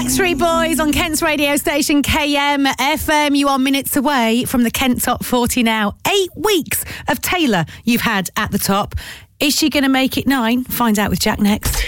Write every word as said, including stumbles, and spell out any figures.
Backstreet Boys on Kent's radio station K M F M. You are minutes away from the Kent Top forty now. Eight weeks of Taylor you've had at the top. Is she going to make it nine? Find out with Jack next.